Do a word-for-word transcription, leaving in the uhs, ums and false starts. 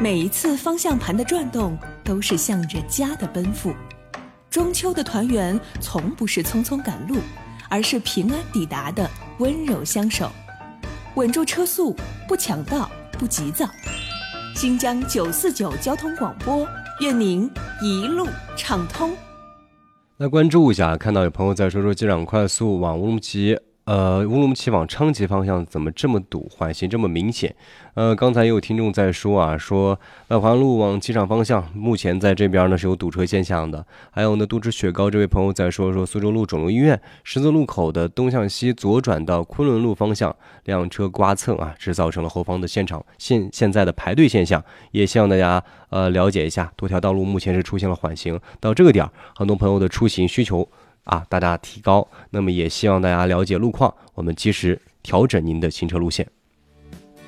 每一次方向盘的转动都是向着家的奔赴。中秋的团圆从不是匆匆赶路，而是平安抵达的温柔相守。稳住车速，不抢道，不急躁。新疆九四九交通广播，愿您一路畅通。 来关注一下，看到有朋友在说说机场快速往乌鲁木齐呃，乌鲁木齐往昌吉方向怎么这么堵，缓行这么明显？呃，刚才也有听众在说啊，说外环路往机场方向，目前在这边呢是有堵车现象的。还有呢，杜之雪糕这位朋友在说说苏州路肿瘤医院十字路口的东向西左转到昆仑路方向，辆车刮蹭啊，是造成了后方的现场现现在的排队现象。也希望大家呃了解一下，多条道路目前是出现了缓行，到这个点很多朋友的出行需求啊，大家提高，那么也希望大家了解路况，我们及时调整您的行车路线。